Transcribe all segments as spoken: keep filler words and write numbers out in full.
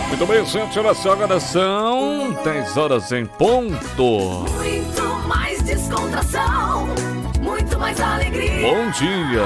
Muito bem, gente, olha só, agora são dez horas em ponto. Muito mais descontração, muito mais alegria. Bom dia.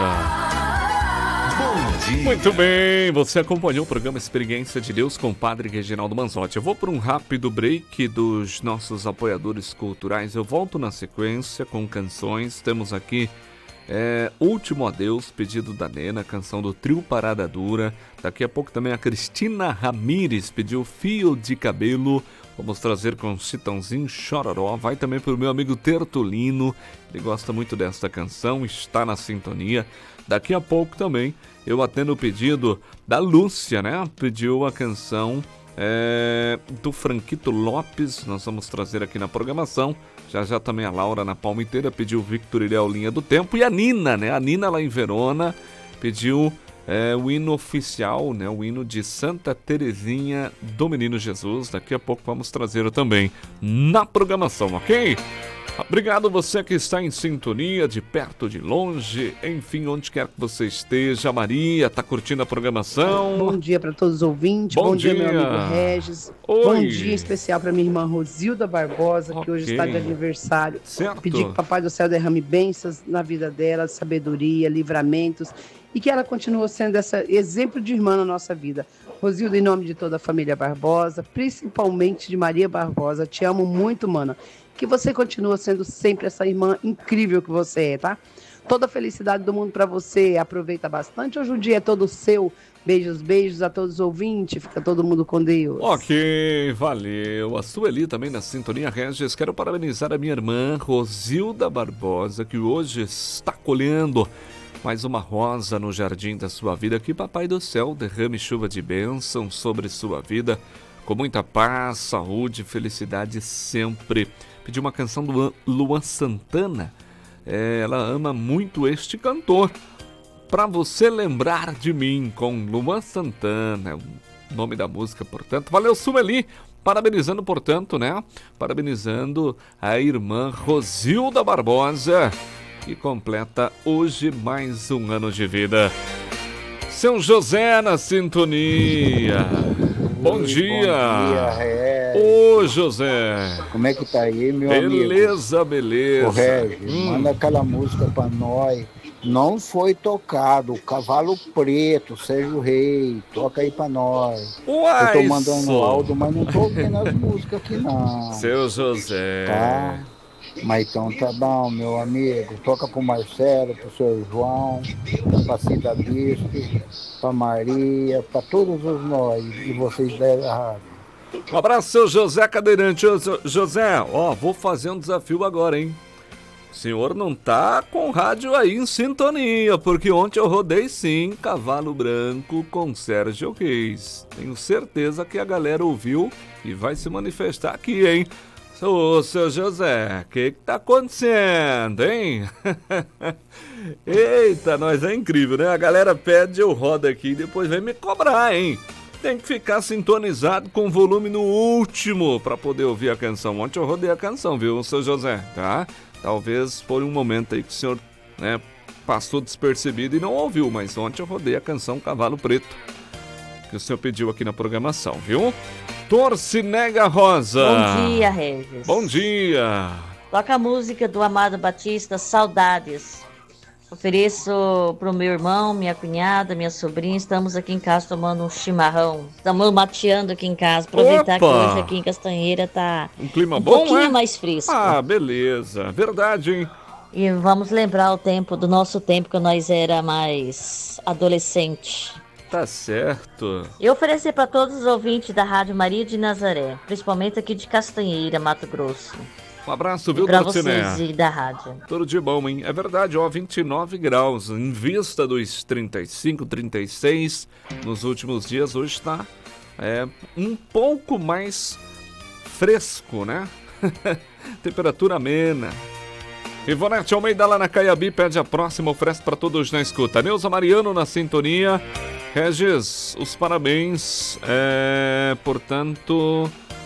Bom dia. Muito bem, você acompanhou o programa Experiência de Deus com o Padre Reginaldo Manzotti. Eu vou por um rápido break dos nossos apoiadores culturais. Eu volto na sequência com canções. Temos aqui É, Último Adeus, pedido da Nena, canção do Trio Parada Dura. Daqui a pouco também a Cristina Ramires pediu Fio de Cabelo. Vamos trazer com Chitãozinho Chororó. Vai também para o meu amigo Tertulino, ele gosta muito desta canção, está na sintonia. Daqui a pouco também eu atendo o pedido da Lúcia, né? Pediu a canção é, do Franquito Lopes, nós vamos trazer aqui na programação. Já já também a Laura na Palmiteira pediu Victor e Léo Linha do Tempo. E a Nina, né? A Nina lá em Verona pediu é, o hino oficial, né? O hino de Santa Terezinha do Menino Jesus. Daqui a pouco vamos trazer também na programação, ok? Obrigado você que está em sintonia, de perto, de longe, enfim, onde quer que você esteja. Maria, tá curtindo a programação? Bom dia para todos os ouvintes. Bom, Bom dia. dia, meu amigo Regis. Oi. Bom dia especial para minha irmã Rosilda Barbosa, Ok. que hoje está de aniversário. Certo. Pedir que o Papai do Céu derrame bênçãos na vida dela, sabedoria, livramentos, e que ela continue sendo esse exemplo de irmã na nossa vida. Rosilda, em nome de toda a família Barbosa, principalmente de Maria Barbosa, te amo muito, mana. Que você continua sendo sempre essa irmã incrível que você é, tá? Toda a felicidade do mundo para você, aproveita bastante. Hoje o dia é todo seu. Beijos, beijos a todos os ouvintes. Fica todo mundo com Deus. Ok, valeu. A Sueli também na sintonia, Regis. Quero parabenizar a minha irmã Rosilda Barbosa, que hoje está colhendo mais uma rosa no jardim da sua vida. Que Papai do Céu derrame chuva de bênção sobre sua vida, com muita paz, saúde e felicidade sempre. Pedi uma canção do Luan Santana. É, ela ama muito este cantor. Pra você lembrar de mim, com Luan Santana, o nome da música, portanto. Valeu, Sueli, parabenizando, portanto, né? Parabenizando a irmã Rosilda Barbosa, que completa hoje mais um ano de vida. Seu José na sintonia. Bom dia. Bom dia, Regis. Ô, José. Como é que tá aí, meu amigo? Beleza, beleza. Ô, Regis, Hum. manda aquela música pra nós. Não foi tocado, o Cavalo Preto, Sérgio Rei, toca aí pra nós. Uai, Eu tô mandando só. áudio, mas não tô ouvindo as músicas aqui não. Seu José. Tá? Mas então tá bom, meu amigo. Toca pro Marcelo, pro seu João, pra Cida Bispo, pra Maria, pra todos os nós e vocês da rádio. Um abraço, seu José Cadeirante. Ô, seu José, ó, vou fazer um desafio agora, hein? O senhor não tá com o rádio aí em sintonia, porque ontem eu rodei sim Cavalo Branco com Sérgio Reis. Tenho certeza que a galera ouviu e vai se manifestar aqui, hein? Ô, seu José, o que que tá acontecendo, hein? Eita, nós é incrível, né? A galera pede, eu rodo aqui e depois vem me cobrar, hein? Tem que ficar sintonizado com o volume no último para poder ouvir a canção. Ontem eu rodei a canção, viu, seu José, tá? Talvez por um momento aí que o senhor, né, passou despercebido e não ouviu, mas ontem eu rodei a canção Cavalo Preto, que o senhor pediu aqui na programação, viu? Torcinega Rosa. Bom dia, Regis. Bom dia. Toca a música do Amado Batista, Saudades. Ofereço pro meu irmão, minha cunhada, minha sobrinha. Estamos aqui em casa tomando um chimarrão. Estamos mateando aqui em casa. Aproveitar Opa! que hoje aqui em Castanheira tá Um clima um bom, pouquinho é? mais fresco. Ah, beleza. Verdade, hein? E vamos lembrar o tempo, do nosso tempo, que nós era mais adolescente. Tá certo. E oferecer para todos os ouvintes da Rádio Maria de Nazaré, principalmente aqui de Castanheira, Mato Grosso. Um abraço, E viu, para Torciné? vocês e da rádio. Tudo de bom, hein? É verdade, ó, vinte e nove graus, em vista dos trinta e cinco, trinta e seis nos últimos dias, hoje está é, um pouco mais fresco, né? Temperatura amena. Ivonete Almeida lá na Caiabi pede a próxima, oferece para todos na escuta. Neuza Mariano na sintonia. Regis, os parabéns, é, portanto,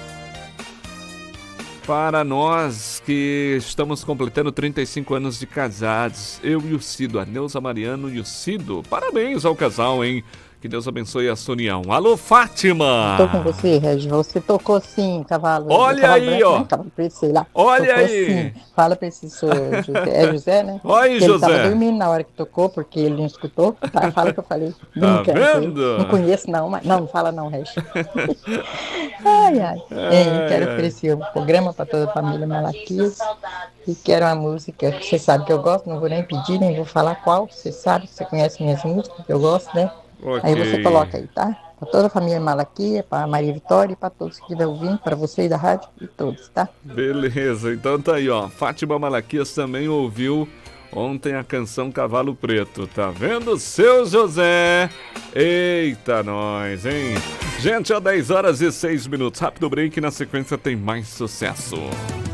para nós que estamos completando trinta e cinco anos de casados, eu e o Cido, a Neuza Mariano e o Cido. Parabéns ao casal, hein? Que Deus abençoe a sua união. Alô, Fátima! Tô com você, Regi. Você tocou sim, cavalo. Olha cavalo aí, branco, ó. Né? Cavalo preto, sei lá. Olha tocou, aí. Sim. Fala pra esse senhor José. É José, né? Oi, Ele José. tava dormindo na hora que tocou, porque ele não escutou. Tá? Fala que eu falei. Tá Brincando com ele. vendo? Não conheço, não. Mas... Não, não fala não, Regi. Ai, ai. Bem, eu quero oferecer o programa pra toda a família Malaquias. E quero uma música que você sabe que eu gosto. Não vou nem pedir, nem vou falar qual. Você sabe, você conhece minhas músicas que eu gosto, né? Ok. Aí você coloca aí, tá? Para toda a família Malaquia, para Maria Vitória e para todos que estiver ouvindo, para vocês da rádio e todos, tá? Beleza, então tá aí, ó. Fátima Malaquias também ouviu ontem a canção Cavalo Preto. Tá vendo, seu José? Eita, nós, hein? Gente, ó, dez horas e seis minutos. Rápido break, na sequência tem mais sucesso.